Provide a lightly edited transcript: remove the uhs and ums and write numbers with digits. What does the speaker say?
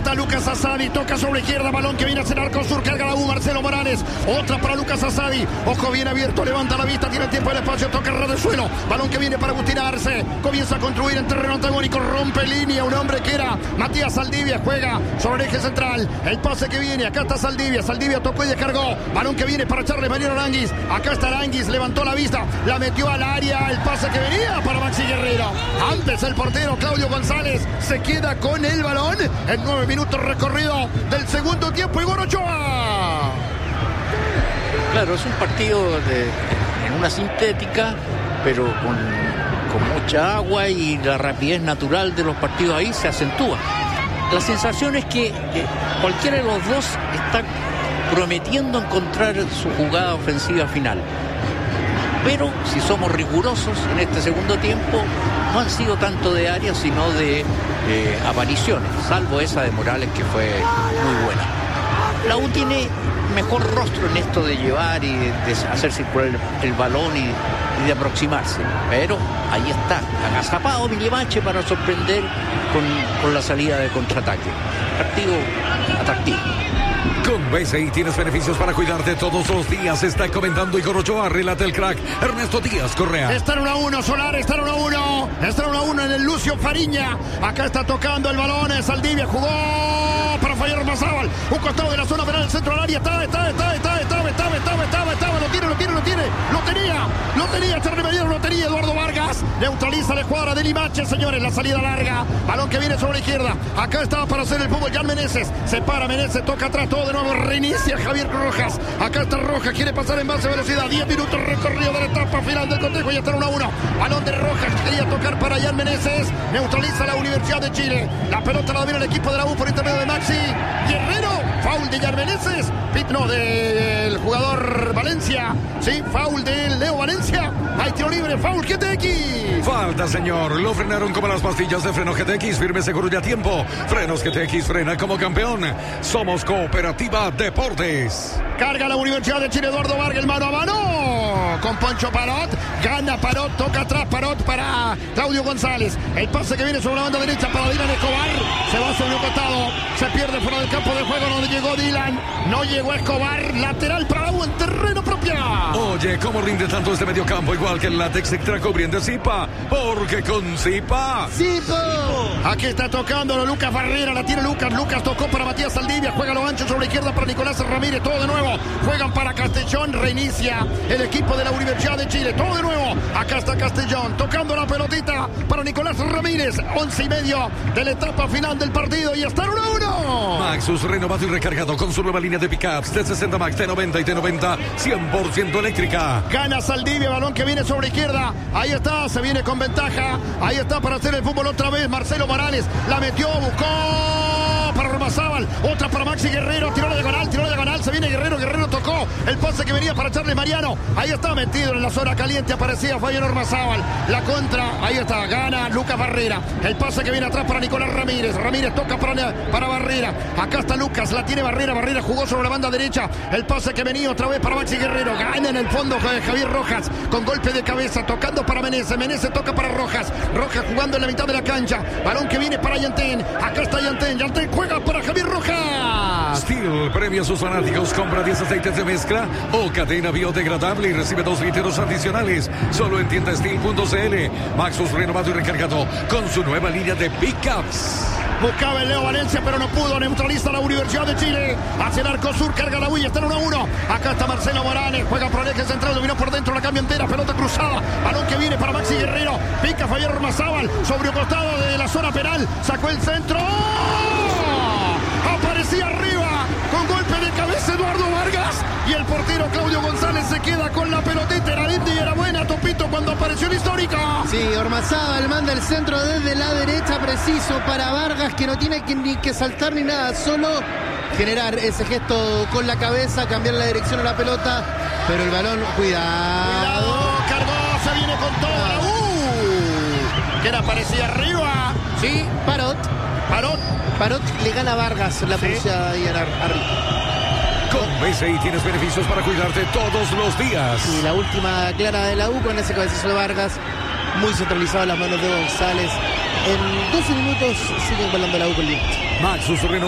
está Lucas Asadi, toca sobre izquierda, balón que viene hacia el arco sur, carga la U, Marcelo Morales, otra para Lucas Asadi, ojo bien abierto, levanta la vista, tiene tiempo del espacio, toca ras del suelo, balón que viene para Agustín Arce, comienza a construir en terreno antagónico, rompe línea, un hombre que era Matías Saldivia, juega sobre el eje central, el pase que viene, acá está Saldivia tocó y descargó, balón que viene para Charles Mariano Aranguis, acá está Aranguis, levantó la vista, la metió al área, el pase que venía para Maxi Guerrero, antes el portero Claudio González se queda con el balón, en 9 minutos recorrido del segundo tiempo, Igor Ochoa. Claro, es un partido en una sintética, pero con mucha agua, y la rapidez natural de los partidos ahí se acentúa. La sensación es que cualquiera de los dos está prometiendo encontrar su jugada ofensiva final. Pero si somos rigurosos en este segundo tiempo, no han sido tanto de área, sino de apariciones, salvo esa de Morales, que fue muy buena. La U tiene mejor rostro en esto de llevar y de hacer circular el balón y de aproximarse, pero ahí está, agazapado Villemache para sorprender con la salida de contraataque. Partido atractivo. Con BCI tienes beneficios para cuidarte todos los días. Está comentando Igor Ochoa, relata el crack Ernesto Díaz Correa. Está en 1-1, Solar, está en 1-1. Está en 1-1 en el Lucio Fariña. Acá está tocando el balón, Saldivia jugó para Fabián Ormazábal. Un costado de la zona penal, el centro del área. Está. Lo tenía, Charly Mariano, lo tenía Eduardo Vargas. Neutraliza la escuadra de Limache, señores, la salida larga. Balón que viene sobre la izquierda. Acá estaba para hacer el fútbol Jan Meneses. Se para Meneses, toca atrás, todo de nuevo, reinicia Javier Rojas. Acá está Rojas, quiere pasar en base a velocidad. 10 minutos recorrido de la etapa final del cotejo y está en 1-1. Balón de Rojas, quería tocar para Jan Meneses. Neutraliza la Universidad de Chile. La pelota la domina el equipo de la U por intermedio de Maxi Guerrero. Foul de Jan Meneses. No, del jugador Valencia. Sí, foul de Leo Valencia. Hay tiro libre, foul GTX. Falta, señor. Lo frenaron como las pastillas de freno GTX. Firme, seguro y a tiempo. Frenos GTX, frena como campeón. Somos Cooperativa Deportes. Carga la Universidad de Chile, Eduardo Vargas, el mano a mano con Poncho Parot. Gana Parot, toca atrás Parot para Claudio González. El pase que viene sobre la banda derecha para Dylan Escobar. Se va sobre un costado. Se pierde fuera del campo de juego donde llegó Dylan. No llegó Escobar. Lateral para la U en terreno propio. Oye, ¿cómo rinde tanto este mediocampo? Igual que el látex extra cubriendo Zipa. Porque con Zipa. Aquí está tocando Lucas Barrera. La tiene Lucas. Lucas tocó para Matías Saldivia. Juega lo ancho sobre la izquierda para Nicolás Ramírez. Todo de nuevo. Juegan para Castellón. Reinicia el equipo de la Universidad de Chile. Todo de nuevo. Acá está Castellón. Tocando la pelotita para Nicolás Ramírez. 11:30 de la etapa final del partido. Y está 1-1. Maxus renovado y recargado con su nueva línea de pickups T60 Max, T90 y T90 100% eléctrica. Gana Saldivia. Balón que viene sobre izquierda. Ahí está. Se viene con ventaja. Ahí está para hacer el fútbol otra vez. Marcelo Morales. La metió. Buscó para Ormazábal. Otra para Maxi Guerrero. Tiró la diagonal. Se viene Guerrero tocó el pase que venía para Charly Mariano. Ahí está metido en la zona caliente. Aparecía Fabián Ormazábal. La contra. Ahí está. Gana Lucas Barrera. El pase que viene atrás para Nicolás Ramírez. Ramírez toca para Barrera. Acá está Lucas. La tiene Barrera. Barrera jugó sobre la banda derecha. El pase que venía otra vez para Maxi Guerrero. Gana en el fondo Javier Rojas. Con golpe de cabeza. Tocando para Meneses. Meneses toca para Rojas. Rojas jugando en la mitad de la cancha. Balón que viene para Yantén. Acá está Yantén. Yantén juega para Javier Rojas. Steel premia a sus fanáticos. Compra 10 aceites de mezcla o cadena biodegradable y recibe 2 litros adicionales. Solo en tiendasteel.cl. Maxus renovado y recargado con su nueva línea de pickups. Buscaba el Leo Valencia, pero no pudo. Neutraliza la Universidad de Chile. Hacia el arco sur, carga la huilla. Está en 1-1. Acá está Marcelo Morales. Juega por el eje central. Dominó por dentro la cambia entera. Pelota cruzada. Balón que viene para Maxi Guerrero. Pica Fabián Ormazábal. Sobre un costado de la zona penal. Sacó el centro. Aparecía arriba. Con golpe de cabeza Eduardo Vargas. Y el portero Claudio González se queda con la pelotita. Era linda y era buena, Topito, cuando apareció el histórico. Sí, Ormazábal manda el centro desde la derecha, preciso para Vargas, que no tiene ni que saltar ni nada, solo generar ese gesto con la cabeza, cambiar la dirección a la pelota, pero el balón, cuidado. Cargó, se viene con todo. Que era, aparecía arriba. Sí, Parot le gana a Vargas la pulsada y arriba. Con BCI tienes beneficios para cuidarte todos los días. Y la última clara de la U con ese cabezazo de Vargas. Muy centralizado en las manos de González. En 12 minutos sigue volando la U con límite. Maxus